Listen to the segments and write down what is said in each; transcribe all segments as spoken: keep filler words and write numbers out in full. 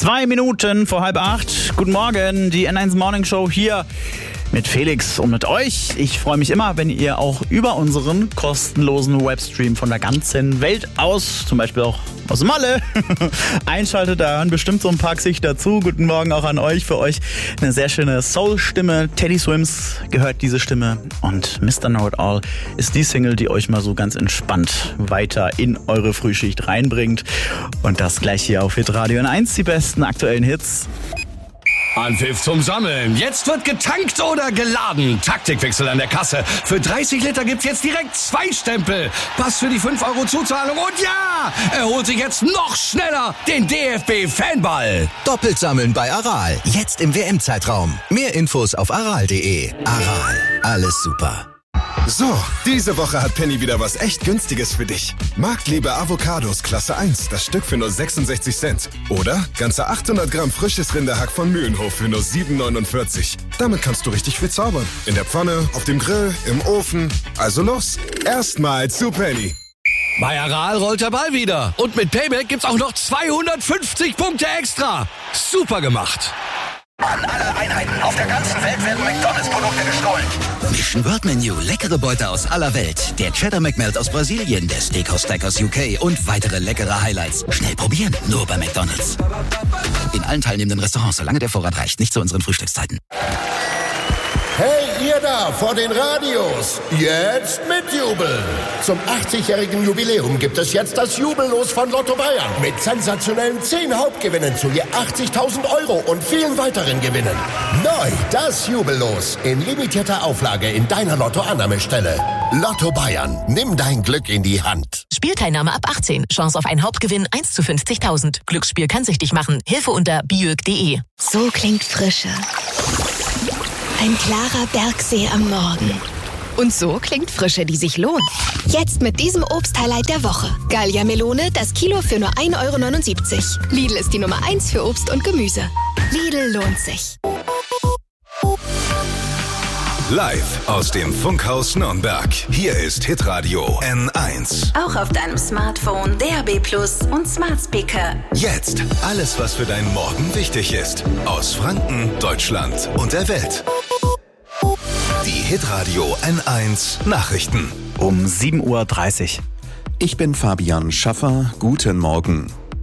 Zwei Minuten vor halb acht. Guten Morgen, die N eins Morning Show hier mit Felix und mit euch. Ich freue mich immer, wenn ihr auch über unseren kostenlosen Webstream von der ganzen Welt aus, zum Beispiel auch aus Malle, einschaltet. Da hören bestimmt so ein paar Gesichter dazu. Guten Morgen auch an euch. Für euch eine sehr schöne Soul-Stimme. Teddy Swims gehört diese Stimme. Und Mister Know It All ist die Single, die euch mal so ganz entspannt weiter in eure Frühschicht reinbringt. Und das gleich hier auf Hitradio N eins. Die besten aktuellen Hits. Anpfiff zum Sammeln. Jetzt wird getankt oder geladen. Taktikwechsel an der Kasse. Für dreißig Liter gibt's jetzt direkt zwei Stempel. Pass für die fünf Euro Zuzahlung. Und ja, er holt sich jetzt noch schneller den D F B-Fanball. Doppelt sammeln bei Aral. Jetzt im W M-Zeitraum. Mehr Infos auf aral punkt de. Aral. Alles super. So, diese Woche hat Penny wieder was echt Günstiges für dich. Marktliebe Avocados Klasse eins, das Stück für nur sechsundsechzig Cent. Oder ganze achthundert Gramm frisches Rinderhack von Mühlenhof für nur sieben neunundvierzig. Damit kannst du richtig viel zaubern. In der Pfanne, auf dem Grill, im Ofen. Also los, erstmal zu Penny. Bei Aral rollt der Ball wieder. Und mit Payback gibt's auch noch zweihundertfünfzig Punkte extra. Super gemacht. An alle Einheiten auf der ganzen Welt werden McDonalds-Produkte gestohlen. Mission World Menu, leckere Beute aus aller Welt. Der Cheddar McMelt aus Brasilien, der Steakhouse Stack aus U K und weitere leckere Highlights. Schnell probieren, nur bei McDonalds. In allen teilnehmenden Restaurants, solange der Vorrat reicht, nicht zu unseren Frühstückszeiten. Hey, ihr da vor den Radios, jetzt mitjubeln. Zum achtzigjährigen Jubiläum gibt es jetzt das Jubellos von Lotto Bayern. Mit sensationellen zehn Hauptgewinnen zu je achtzigtausend Euro und vielen weiteren Gewinnen. Neu, das Jubellos. In limitierter Auflage in deiner Lotto-Annahmestelle. Lotto Bayern, nimm dein Glück in die Hand. Spielteilnahme ab achtzehn. Chance auf einen Hauptgewinn eins zu fünfzigtausend. Glücksspiel kann süchtig machen. Hilfe unter biög punkt de. So klingt Frische. Ein klarer Bergsee am Morgen. Und so klingt Frische, die sich lohnt. Jetzt mit diesem Obsthighlight der Woche. Gallia Melone, das Kilo für nur ein Euro neunundsiebzig. Lidl ist die Nummer eins für Obst und Gemüse. Lidl lohnt sich. Live aus dem Funkhaus Nürnberg. Hier ist Hitradio N eins. Auch auf deinem Smartphone, D A B Plus und Smart Speaker. Jetzt alles, was für deinen Morgen wichtig ist. Aus Franken, Deutschland und der Welt. Die Hitradio N eins Nachrichten. Um sieben Uhr dreißig. Ich bin Fabian Schaffer. Guten Morgen.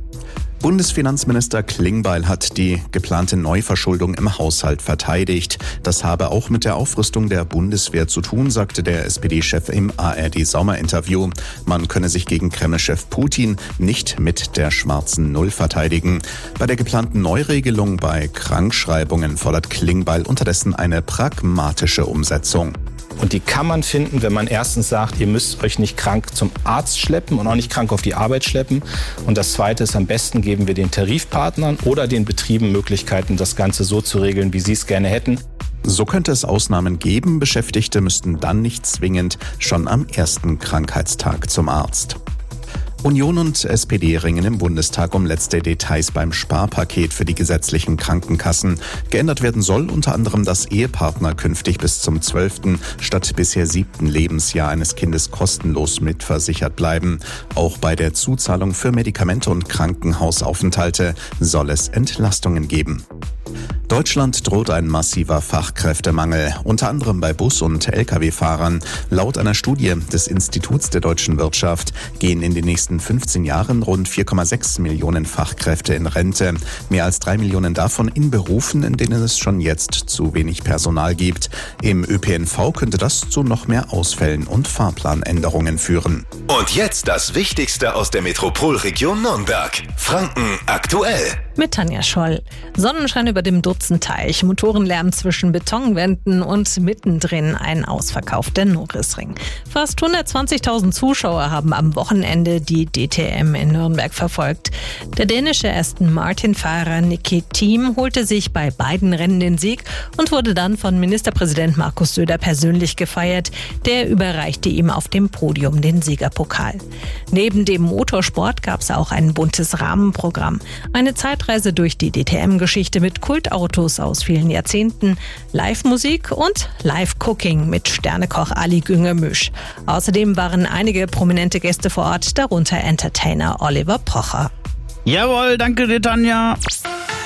Bundesfinanzminister Klingbeil hat die geplante Neuverschuldung im Haushalt verteidigt. Das habe auch mit der Aufrüstung der Bundeswehr zu tun, sagte der S P D-Chef im A R D-Sommerinterview. Man könne sich gegen Kreml-Chef Putin nicht mit der schwarzen Null verteidigen. Bei der geplanten Neuregelung bei Krankschreibungen fordert Klingbeil unterdessen eine pragmatische Umsetzung. Und die kann man finden, wenn man erstens sagt, ihr müsst euch nicht krank zum Arzt schleppen und auch nicht krank auf die Arbeit schleppen. Und das Zweite ist, am besten geben wir den Tarifpartnern oder den Betrieben Möglichkeiten, das Ganze so zu regeln, wie sie es gerne hätten. So könnte es Ausnahmen geben. Beschäftigte müssten dann nicht zwingend schon am ersten Krankheitstag zum Arzt. Union und S P D ringen im Bundestag um letzte Details beim Sparpaket für die gesetzlichen Krankenkassen. Geändert werden soll unter anderem, dass Ehepartner künftig bis zum zwölften statt bisher siebten Lebensjahr eines Kindes kostenlos mitversichert bleiben. Auch bei der Zuzahlung für Medikamente und Krankenhausaufenthalte soll es Entlastungen geben. Deutschland droht ein massiver Fachkräftemangel, unter anderem bei Bus- und L K W-Fahrern. Laut einer Studie des Instituts der deutschen Wirtschaft gehen in den nächsten fünfzehn Jahren rund vier Komma sechs Millionen Fachkräfte in Rente. Mehr als drei Millionen davon in Berufen, in denen es schon jetzt zu wenig Personal gibt. Im Ö P N V könnte das zu noch mehr Ausfällen und Fahrplanänderungen führen. Und jetzt das Wichtigste aus der Metropolregion Nürnberg. Franken aktuell. Mit Tanja Scholl. Sonnenschein über dem Dutzenteich, Motorenlärm zwischen Betonwänden und mittendrin ein ausverkaufter Norisring. Fast hundertzwanzigtausend Zuschauer haben am Wochenende die D T M in Nürnberg verfolgt. Der dänische Aston Martin-Fahrer Nicky Thiem holte sich bei beiden Rennen den Sieg und wurde dann von Ministerpräsident Markus Söder persönlich gefeiert. Der überreichte ihm auf dem Podium den Siegerpokal. Neben dem Motorsport gab es auch ein buntes Rahmenprogramm. Eine Zeitreise durch die D T M-Geschichte mit Kultautos aus vielen Jahrzehnten, Live-Musik und Live-Cooking mit Sternekoch Ali Güngemüsch. Außerdem waren einige prominente Gäste vor Ort, darunter Entertainer Oliver Pocher. Jawohl, danke dir, Tanja.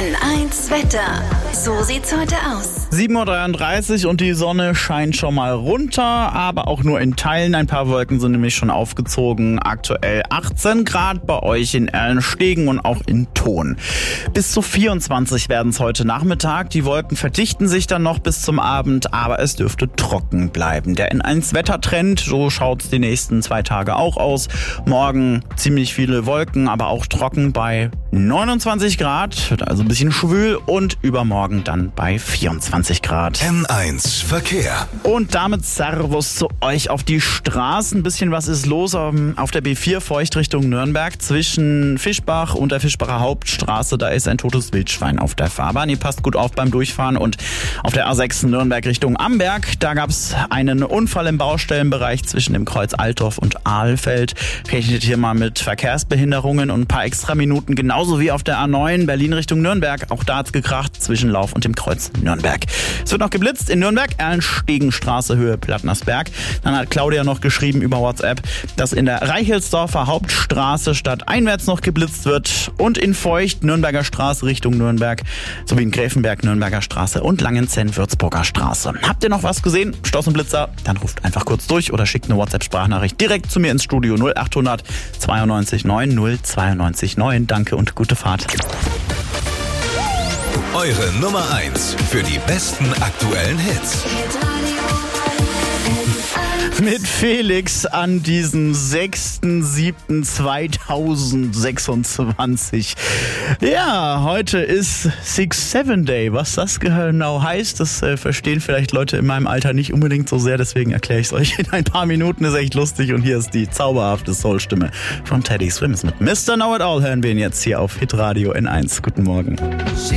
N eins Wetter. So sieht's heute aus. sieben Uhr dreiunddreißig und die Sonne scheint schon mal runter, aber auch nur in Teilen. Ein paar Wolken sind nämlich schon aufgezogen. Aktuell achtzehn Grad bei euch in Erlenstegen und auch in Thon. Bis zu vierundzwanzig werden es heute Nachmittag. Die Wolken verdichten sich dann noch bis zum Abend, aber es dürfte trocken bleiben. Der N eins Wettertrend, so schaut es die nächsten zwei Tage auch aus. Morgen ziemlich viele Wolken, aber auch trocken bei neunundzwanzig Grad, wird also ein bisschen schwül, und übermorgen dann bei vierundzwanzig Grad. N eins Verkehr. Und damit Servus zu euch auf die Straßen. Ein bisschen was ist los auf der B vier Feucht Richtung Nürnberg. Zwischen Fischbach und der Fischbacher Hauptstraße, da ist ein totes Wildschwein auf der Fahrbahn. Ihr passt gut auf beim Durchfahren. Und auf der A sechs Nürnberg Richtung Amberg, da gab es einen Unfall im Baustellenbereich zwischen dem Kreuz Altdorf und Ahlfeld. Rechnet hier mal mit Verkehrsbehinderungen und ein paar extra Minuten, genauso wie auf der A neun Berlin Richtung Nürnberg. Auch da hat's gekracht zwischen Lauf und dem Kreuz Nürnberg. Es wird noch geblitzt in Nürnberg, Erlenstegenstraße Höhe Plattnersberg. Dann hat Claudia noch geschrieben über WhatsApp, dass in der Reichelsdorfer Hauptstraße stadteinwärts noch geblitzt wird und in Feucht Nürnberger Straße Richtung Nürnberg sowie in Gräfenberg Nürnberger Straße und Langenzenn Würzburger Straße. Habt ihr noch was gesehen? Stoßenblitzer? Dann ruft einfach kurz durch oder schickt eine WhatsApp-Sprachnachricht direkt zu mir ins Studio null acht hundert zweiundneunzig neun null zweiundneunzig neun. Danke und gute Fahrt. Eure Nummer eins für die besten aktuellen Hits. Mit Felix an diesem sechster siebter zweitausendsechsundzwanzig. Ja, heute ist Six Seven Day. Was das genau heißt, das äh, verstehen vielleicht Leute in meinem Alter nicht unbedingt so sehr. Deswegen erkläre ich es euch in ein paar Minuten. Ist echt lustig. Und hier ist die zauberhafte Soul-Stimme von Teddy Swims mit Mister Know It All. Hören wir ihn jetzt hier auf Hitradio N eins. Guten Morgen.